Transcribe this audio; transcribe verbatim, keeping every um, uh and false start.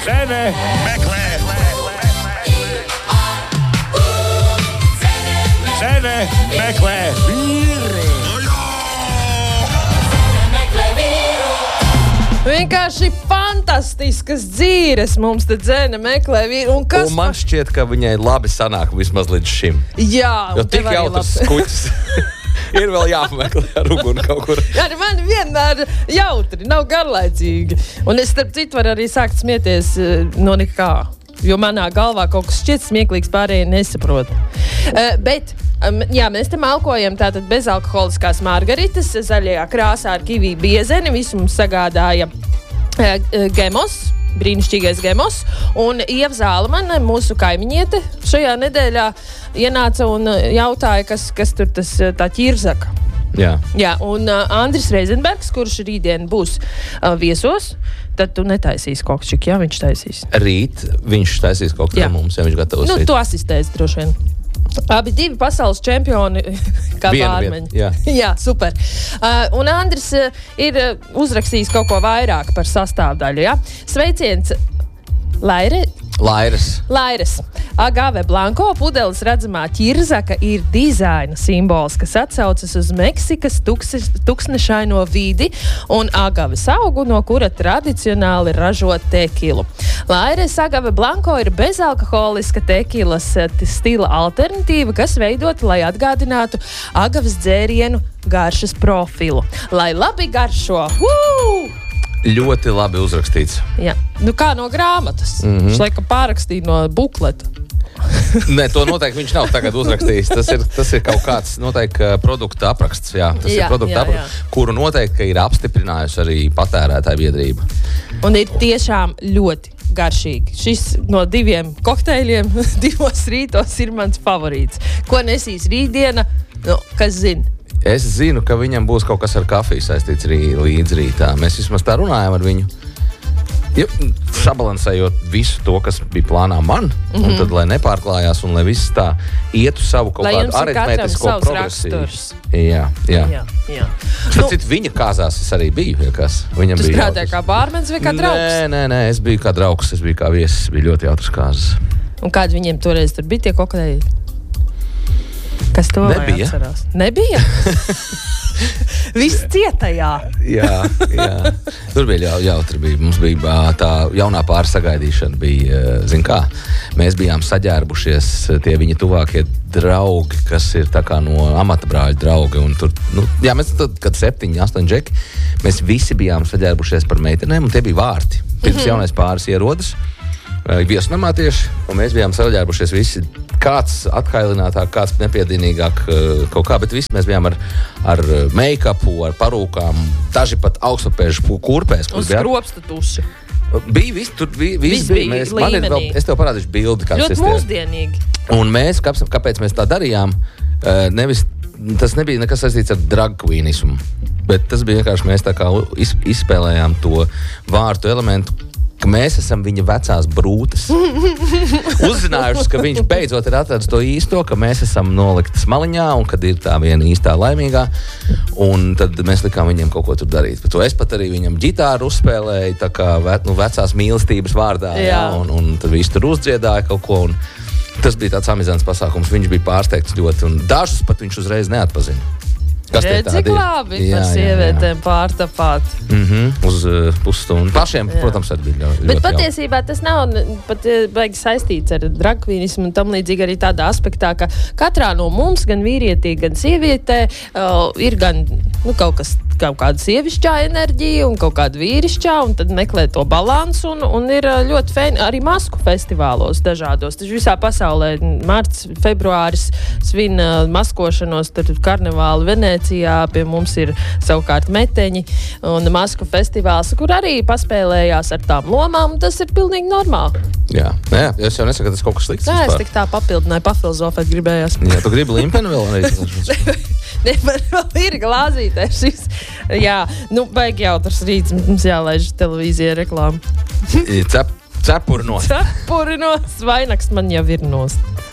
Zene meklē. Zene meklē vīru. Vienkārši fantastiskas dzīves mums te Zene meklē vīru. Un, kas un man šķiet, ka viņai labi sanāk vismaz līdz šim. Jā. Jo tik jautrs skuķis. Ir vēl jāpameklē ar uguni kaut kur. Jā, man vienmēr jautri, nav garlaicīgi. Un es starp citu varu arī sākt smieties no nekā. Jo manā galvā kaut kas šķiet smieklīgs, pārējie nesaprot. Uh, bet, um, jā, mēs te malkojam tātad bezalkoholiskās margaritas, zaļajā krāsā ar kivī biezeni. Visu mums sagādāja uh, Gemos, brīnišķīgais Gemos. Un Ieva Zālamane, mūsu kaimiņiete, šajā nedēļā ienāca un jautāja, kas, kas tur tas tā ķirzaka. Jā. Jā, un uh, Andris Reizenbergs, kurš rītdien būs uh, viesos, tad tu netaisīsi kokčiku, jā, viņš taisīs. Rīt viņš taisīs kaut kā mums, ja viņš gatavos nu, rīt. Tu asistēsi droši vien. Abi divi pasaules čempioni kā bārmeņi. Jā. jā, super. Uh, un Andris uh, ir uh, uzrakstījis kaut ko vairāk par sastāvdaļu, jā. Sveiciens Laire... Lairas. Lairas. Agave Blanco pudeles redzamā ķirzaka ir dizaina simbols, kas atsaucas uz Meksikas tuksis, tuksnešaino vidi un agaves augu, no kura tradicionāli ražo tekilu. Lairas Agave Blanco ir bezalkoholiska tekilas stila alternatīva, kas veidota, lai atgādinātu agaves dzērienu garšas profilu. Lai labi garšo! Woo! Ļoti labi uzrakstīts. Jā. Nu kā no grāmatas. Mm-hmm. Viņš laikam pārakstīja no bukleta. Nē, to noteikti viņš nav tagad uzrakstījis. Tas ir, tas ir kaut kāds noteikti produkta apraksts, jā. Tas jā, ir produkta jā, apraksts, jā. kuru noteikti ir apstiprinājusi arī patērētāja biedrība. Un ir tiešām ļoti garšīgi. Šis no diviem kokteļiem divos rītos ir mans favorīts. Ko nesīs rītdiena? Nu, kas zina? Es zinu, ka viņam būs kaut kas ar kafiju saistīts rī, līdz rītā. Mēs vismaz tā runājam ar viņu. Ja, sabalansējot visu to, kas bija plānā man, mm-hmm. un tad, lai nepārklājās un lai viss tā ietu savu kaut lai kādu aritmētisko progresiju. Jā, jā. jā, jā. Nu, citu, viņa kāzās es arī biju, ja kas. Viņam tu bija strādāji kā bārmenis vai kā draugs? Nē, nē, nē, es biju kā draugs, es biju kā viesis, bija ļoti jautras kāzas. Un kādi viņiem toreiz tur bija tie kokteļi? Kas to nebija? Atcerās? Nebija? Viss cietajā. jā, jā. Tur bija jautri. Bija. Mums bija tā jaunā pāra sagaidīšana. Bija, zin kā, mēs bijām saģērbušies, tie viņa tuvākie draugi, kas ir tā kā no amata brāļu draugi. Un tur, nu, jā, mēs tad, kad septiņi, astoņi džeki, mēs visi bijām saģērbušies par meitenēm, un tie bija vārti. Pirms mm-hmm. jaunais pāris ierodas. Viesnamā tieši, un mēs bijām saģērbušies visi, kāds atkailinātāk, kāds nepiedīnīgāk kaut kā, bet visi mēs bijām ar, ar make-upu, ar parūkām, daži pat augstapēžu kurpēs. Uz skropsta tuši. Bija, viss tur bija, viss bija, bija. Mēs, man ir vēl, es tev parādīšu bildi. Ļoti mūsdienīgi. Un mēs, kāpēc mēs tā darījām, nevis, tas nebija nekas saistīts ar drag queenismu, bet tas bija vienkārši mēs tā kā izspēlējām to vārtu elementu, ka mēs esam viņa vecās brūtas. Uzzinājuši, ka viņš beidzot ir atradis to īsto, ka mēs esam noliktas maliņā un kad ir tā viena īstā laimīgā. Un tad mēs likām viņiem kaut ko tur darīt. Bet to es pat arī viņam ģitāru uzspēlēju, tā kā ve, nu, vecās mīlestības vārdā. Jā. Jā, un, un tad visi tur uzdziedāja kaut ko. Un tas bija tāds amizants pasākums. Viņš bija pārsteigts ļoti. Un dažus pat viņš uzreiz neatpazina. Redz, cik labi par sievietēm pārtapāt. Mm-hmm. Uz uh, pusstundu. Pašiem, jā. Protams, arī bija ļoti. Bet patiesībā jau. Tas nav pat baigi saistīts ar dragkvīnismu un tam līdzīgi arī tādā aspektā, ka katrā no mums, gan vīrietī, gan sievietē, uh, ir gan nu, kaut kas, kaut kāda sievišķā enerģija un kaut kāda vīrišķā, un tad meklē to balansu, un, un ir ļoti fēni arī masku festivālos dažādos. Taču visā pasaulē marts, februāris svin uh, maskošanos, tad karnevāli Venecijā, pie mums ir savukārt meteņi un masku festivāls, kur arī paspēlējās ar tām lomām, un tas ir pilnīgi normāli. Jā, jā, es jau nesaku, ka tas kaut kas slikts. Jā, es tik tā papildināju, pafilozofēt gribējās. Jā, tu gribi limpeni vēl arī? Ne, man vēl ir glāzītē šis. Jā, nu, baigi jautrs rīts, mums jālaiž televīzija reklāma. Cep, cepuri nost. Cepuri nost, vainaks man jau ir nost.